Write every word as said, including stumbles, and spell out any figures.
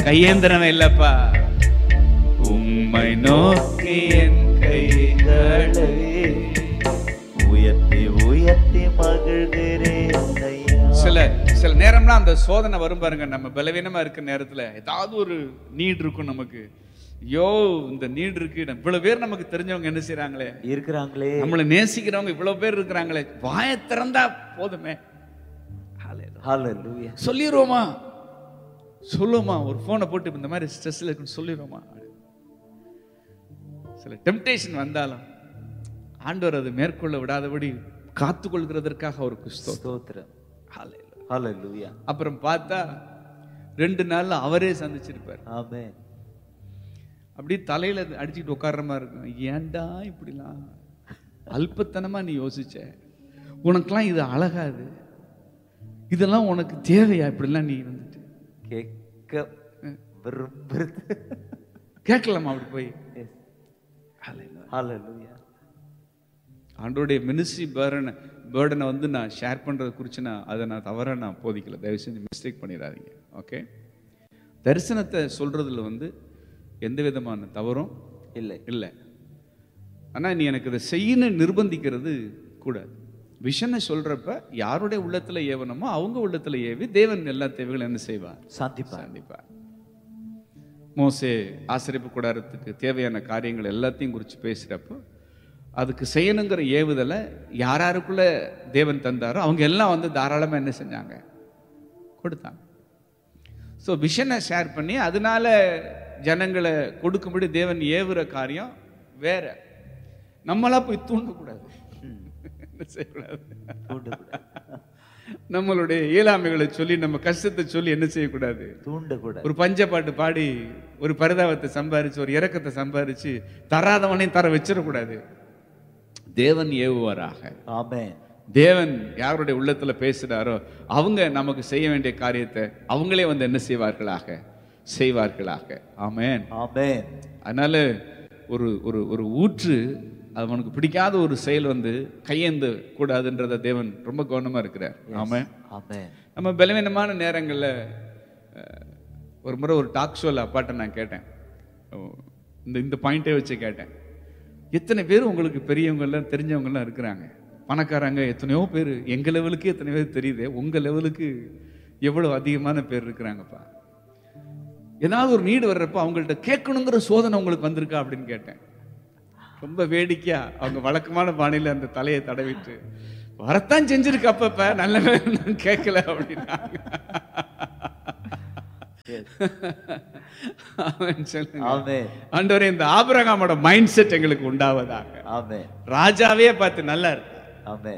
கையேந்திரமே இல்லப்பா. உம்மை நோக்கி என் கைகளை உயர்த்தி உயர்த்தி மகிழ்கிறேன் ஐயா. சில சில நேரம்லாம் அந்த சோதனை வரும் பாருங்க. நம்ம பலவீனமா இருக்க நேரத்துல ஏதாவது ஒரு நீட் இருக்கும் நமக்கு. ஐயோ இந்த நீட் இருக்கு, இவ்வளவு பேர் நமக்கு தெரிஞ்சவங்க என்ன செய்யறாங்களே, இருக்கிறாங்களே, நம்மளை நேசிக்கிறவங்க இவ்வளவு பேர் இருக்கிறாங்களே, வாயை திறந்தா போதுமே, ஹல்லேலூயா சொல்லிடுவோமா சொல்லுவோமா, ஒரு போனை போட்டு இந்த மாதிரி ஸ்ட்ரெஸ்ல இருக்குன்னு சொல்லிடுவோமா. சில டெம்டேஷன் வந்தாலும் ஆண்டவர் அதை மேற்கொள்ள விடாதபடி காத்துக்கொள்கிறதற்காக அவருக்கு ஸ்தோத்திரம். ஹல்லேலூயா. அப்புறம் பார்த்தா ரெண்டு நாள்ல அவரே சந்திச்சிருப்பார். ஆமென். அப்படி தலையில அடிச்சுட்டு உட்கார்ற மாதிரி இருக்கும். ஏன்டா இப்படிலாம் அல்பத்தனமா நீ யோசிச்ச, உனக்கெல்லாம் இது அழகாது, இதெல்லாம் உனக்கு தேவையா, இப்படிலாம் நீ வந்துட்டு கேட்க விரும்புறது கேட்கலாமா அப்படி போய். ஹல்லேலூயா. ஆண்டோடைய மினிஸ்ட்ரி பேர்டனை பேர்டனை வந்து நான் ஷேர் பண்ணுறது குறித்து நான் அதை நான் தவற நான் போதிக்கல. தயவு செஞ்சு மிஸ்டேக் பண்ணிடாதீங்க. ஓகே, தரிசனத்தை சொல்றதுல வந்து எந்த விதமான தவறும் இல்லை இல்லை. ஆனால் நீ எனக்கு இதை செய்யணும்னு நிர்பந்திக்கிறது கூடாது. விஷனை சொல்றப்ப யாருடைய உள்ளத்துல ஏவனமோ அவங்க உள்ளத்துல ஏவி தேவன் எல்லா தேவைகளும் என்ன செய்வார், சாந்திப்பார் சாந்திப்பார். மோசே ஆசரிப்பு கூடாரத்துக்கு தேவையான காரியங்கள் எல்லாத்தையும் குறித்து பேசுறப்போ அதுக்கு செய்யணுங்கிற ஏவுதலை யாராருக்குள்ள தேவன் தந்தாரோ அவங்க எல்லாம் வந்து தாராளமா என்ன செஞ்சாங்க, கொடுத்தாங்க. ஸோ விஷனை ஷேர் பண்ணி அதனால ஜனங்களை கொடுக்கும்படி தேவன் ஏவுற காரியம் வேற. நம்மளா போய் தூண்டக்கூடாது, செய்யக்கூடாது. நம்மளுடைய இயலாமைகளை சொல்லி நம்ம கஷ்டத்தை சொல்லி என்ன செய்யக்கூடாது, தூண்டக்கூடாது. ஒரு பஞ்ச பாட்டு பாடி ஒரு பரிதாபத்தை சம்பாரிச்சு ஒரு இரக்கத்தை சம்பாரிச்சு தராதவனையும் தர வச்சிடக்கூடாது. தேவன் ஏவுவாராக. ஆமென். தேவன் யாருடைய உள்ளத்துல பேசுறாரோ அவங்க நமக்கு செய்ய வேண்டிய காரியத்தை அவங்களே வந்து என்ன செய்வார்களாக, செய்வார்களாக. ஆமென், ஆமென். அதனால ஒரு ஒரு ஒரு ஊற்று அவனுக்கு பிடிக்காத ஒரு செயல் வந்து கையேந்த கூடாதுன்றத தேவன் ரொம்ப கவனமா இருக்கிறார். ஆமென், ஆமென். நம்ம பலவீனமான நேரங்கள்ல ஒரு முறை ஒரு டாக் ஷோல அப்பாட்ட நான் கேட்டேன், இந்த இந்த பாயிண்டே வச்சு கேட்டேன், எத்தனை பேர் உங்களுக்கு பெரியவங்க எல்லாம் தெரிஞ்சவங்க எல்லாம் இருக்கிறாங்க, பணக்காரங்க எத்தனையோ பேர், எங்க லெவலுக்கு எத்தனை பேர் தெரியுது, உங்க லெவலுக்கு எவ்வளவு அதிகமான பேர் இருக்கிறாங்கப்பா. ஏதாவது ஒரு நீடு வர்றப்ப அவங்கள்ட்ட கேட்கணுங்கிற சோதனை உங்களுக்கு வந்திருக்கா அப்படின்னு கேட்டேன். ரொம்ப வேடிக்கையா அவங்க வழக்கமான பாணியில அந்த தலையை தடவிட்டு வரத்தான் செஞ்சிருக்கு அப்பப்ப, நல்ல கேட்கல அப்படின்னாங்க. ஆண்டவரே இந்த ஆபிரகாமோட மைண்ட் செட் எங்களுக்கு உண்டாவதாக. ராஜாவே பார்த்து நல்லா இருக்கு.